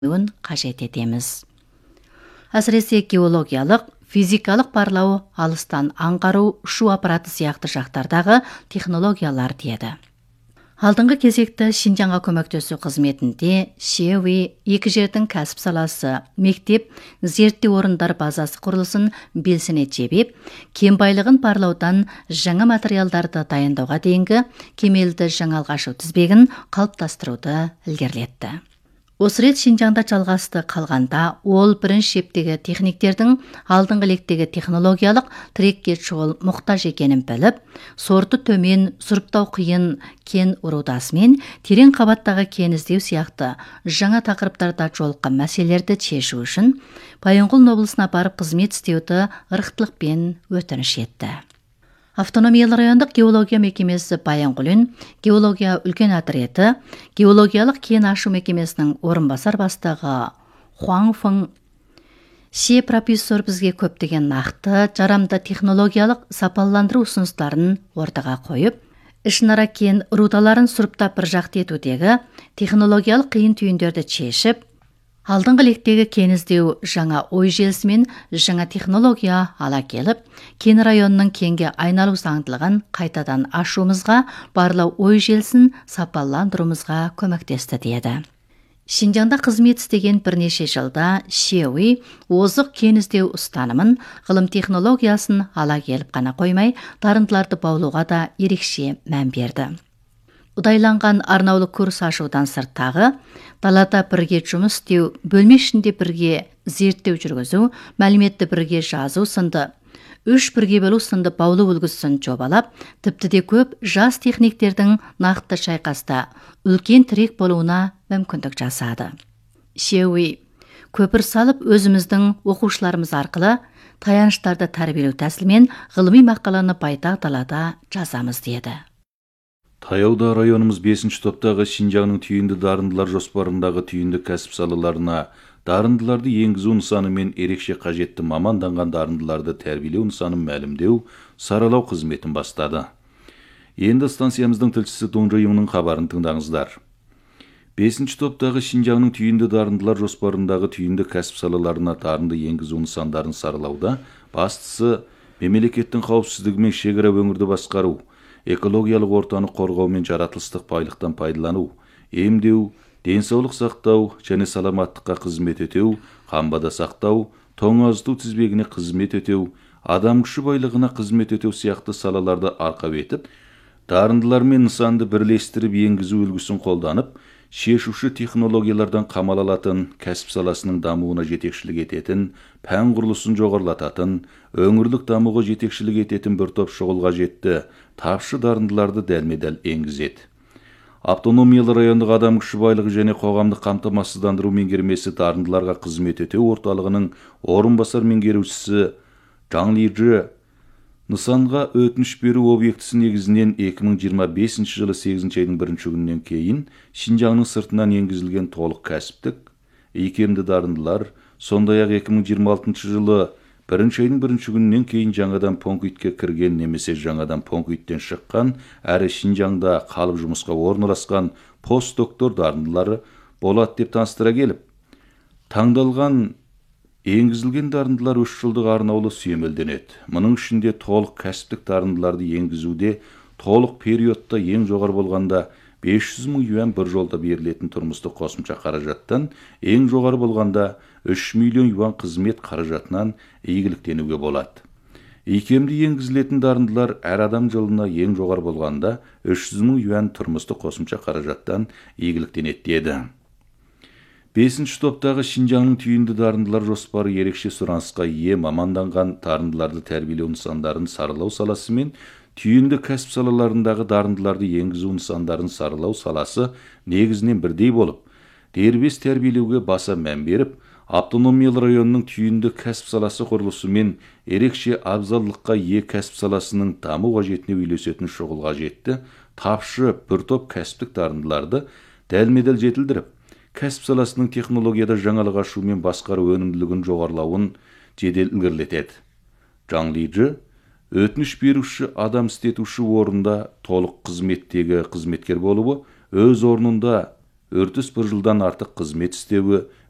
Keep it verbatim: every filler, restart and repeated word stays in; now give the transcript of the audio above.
қажет етеміз. Әсіресе геологиялық, физикалық барлау, алыстан аңғару, ұшу аппараты сияқты жақтардағы технологиялар деді. Алдыңғы кезекті Шинжаңға көмектесу қызметінде Шеуи екі жердің кәсіп саласы, мектеп, зерттеу орындар базасы құрылысын белсене жебеп, кен байлығын барлаудан жаңа материалдарды дайындауға дейінгі кемелді жаңалық ашу тізбегін қалыптастыруды ілгерілетті. Осы рет Шинжаңда жалғасты қалғанда, ол бірінші шептегі техниктердің алдыңғы лектегі технологиялық трекке шұғыл мұқтаж екенін біліп, сорты төмен, сұрыптау қиын кен рудасымен терең қабаттағы кен іздеу сияқты жаңа тақырыптарда жолыққан мәселелерді шешу үшін Баянғол облысына барып қызмет істеуді ырықтылықпен өтініш етті. Автономиялы райондық геология мекемесі Баянғолын геология үлкен отряды геологиялық кен ашу мекемесінің орынбасар бастығы Хуаң Фың Ше профессор бізге көптеген нақты, жарамды технологиялық сапаландыру ұсыныстарын ортаға қойып, ішінара кен рудаларын сұрыптап бір жақты етудегі технологиялық қиын түйіндерді шешіп, алдыңғы лектегі кен іздеу жаңа ой желісімен жаңа технология ала келіп, кен районының кенге айналу заңдылығын қайтадан ашуымызға, барлау ой желісін сапаландыруымызға көмектесті деді. Шинжаңда қызмет істеген бірнеше жылда Шеуи озық кен іздеу ұстанымын, ғылым технологиясын ала келіп қана қоймай, дарындыларды баулуға да ерекше мән берді. Ұдайланған арнаулы курс ашудан сырттағы, далада бірге жұмыс істеу, бөлме ішінде бірге зерттеу жүргізу, мәліметті бірге жазу сынды, үш бірге бөлу сынды баулу үлгісін жобалап, тіпті де көп жас техниктердің нақты шайқаста үлкен тірек болуына мүмкіндік жасады. Шеуи, көпір салып өзіміздің оқушыларымыз арқылы таяныштарды тәрбиелеу тәсілмен ғылыми мақаланы байтақ далада жазамыз деді. Таяуда районымыз бесінші топтағы Шинжаңның түйінді дарындылар жоспарындағы түйінді кәсіп салаларына дарындыларды енгізу нысаны мен ерекше қажетті маманданған дарындыларды тәрбиелеу нысанын мәлімдеу, саралау қызметін бастады. Енді станциямыздың тілшісі Доңжайымның хабарын тыңдаңыздар. бесінші топтағы Шинжаңның түйінді дарындылар жоспарындағы түйінді кәсіп салаларына дарынды енгізу нысандарын саралауда бастысы мемлекеттің қауіпсіздігі мен шекара өңірді басқару, экологиялық ортаны қорғау мен жаратылыстық байлықтан пайдалану, емдеу, денсаулық сақтау және саламаттыққа қызмет етеу, қамбада сақтау, тоңазыту тізбегіне қызмет етеу, адам күші байлығына қызмет етеу сияқты салаларды арқау етіп, дарындылар мен нысанды бірлестіріп енгізу үлгісін қолданып, шешуші технологиялардан қамал алатын, кәсіп саласының дамуына жетекшілік ететін, пән құрылысын жоғарылататын, өңірлік дамуға жетекшілік ететін бір топ шұғыл қажетті, тапшы дарындыларды дәлме-дәл енгізеді. Автономиялы райондық адам күші байлығы және қоғамдық қамтамасыздандыру меңгермесі дарындыларға қызмет ету орталығының орынбасар меңгерушісі Жаң Лижі нысанға өтініш беру объектісі негізінен екі мың жиырма бесінші жылы сегізінші айдың бірінші күнінен кейін Шинжаңның сыртынан енгізілген толық кәсіптік, икемді дарындылар, сондай-ақ екі мың жиырма алтыншы жылы бірінші айдың бірінші күнінен кейін жаңадан пунктке кірген немесе жаңадан пункттен шыққан, әрі Шинжаңда қалып жұмысқа орналасқан постдоктор дарындылары болады деп таныстыра келіп, таңдалған енгізілген дарындылар үш жылдық арнаулы сүйемелденеді. Мұның ішінде толық кәсіптік дарындыларды енгізуде толық периодта ең жоғары болғанда бес жүз мың юан бір жолда берілетін тұрмыстық қосымша қаражаттан, ең жоғары болғанда үш миллион юан қызмет қаражатынан игіліктенуге болады. Икемді енгізілетін дарындылар әр адам жылына ең жоғары болғанда үш жүз мың юан тұрмыстық қосымша қаражаттан игіліктенеді деді. бесінші топтағы Шинжаңның түйінді дарындылар жоспары ерекше сұранысқа ие маманданған дарындыларды тәрбиелеу нысандарын саралау саласы мен түйінді кәсіп салаларындағы дарындыларды енгізу нысандарын саралау саласы негізінен бірдей болып, дербес тәрбиелеуге баса мән беріп, автономиялы районның түйінді кәсіп саласы құрылысы мен ерекше абзалдыққа ие кәсіп саласының даму қажетіне үйлесетін шұғыл қажетті, тапшы бір топ кәсіптік дарындыларды дәлме-дәл жетілдіріп, кәсіп саласының технологияда жаңалық ашу мен басқару өнімділігін жоғарылауын жедел ілгерілетеді. Жаң Лижі, өтініш беруші адам істетуші орында толық қызметтегі қызметкер болуы, өз орнында өртіс бір жылдан артық қызмет істеуі,